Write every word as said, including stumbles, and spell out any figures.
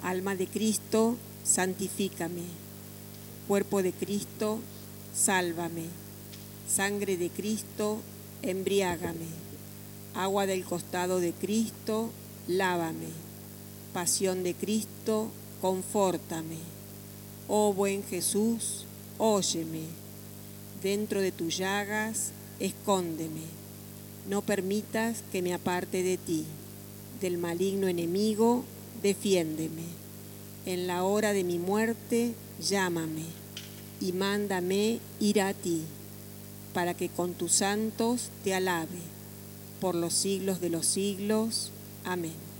Alma de Cristo, santifícame. Cuerpo de Cristo, sálvame. Sangre de Cristo, embriágame. Agua del costado de Cristo, lávame. Pasión de Cristo, confórtame. Oh buen Jesús, óyeme. Dentro de tus llagas, escóndeme. No permitas que me aparte de ti. Del maligno enemigo, defiéndeme. En la hora de mi muerte, llámame y mándame ir a ti, para que con tus santos te alabe por los siglos de los siglos. Amén.